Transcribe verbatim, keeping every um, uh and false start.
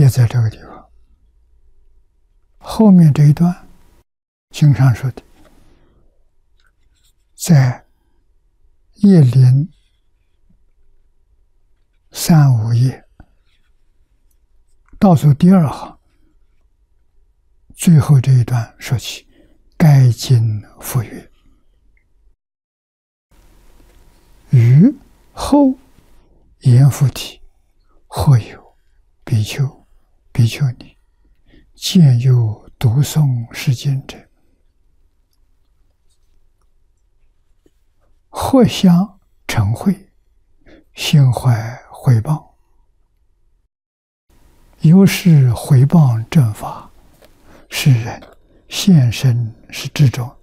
就在这个地方。后面这一段经常说的，在叶林三五页倒数第二行最后这一段说起，该经复曰：于后言复体，或有比丘、比丘尼见有读诵是经者，或相成会，心怀毁谤，由是毁谤正法，是人现身是之中，